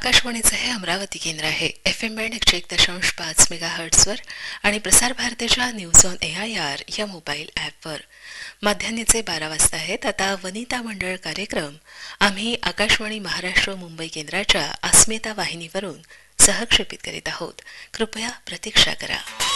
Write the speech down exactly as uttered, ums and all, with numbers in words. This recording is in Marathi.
आकाशवाणीचं हे अमरावती केंद्र आहे. एफ एम बँड एकशे एक दशांश पाच मेगा हर्ट्सवर आणि प्रसार भारतीच्या news on A I R या मोबाईल ॲपवर माध्यान्हीचे बारा वाजता आहेत. आता वनिता मंडळ कार्यक्रम आम्ही आकाशवाणी महाराष्ट्र मुंबई केंद्राच्या अस्मिता वाहिनीवरून सहक्षेपित करीत आहोत. कृपया प्रतीक्षा करा.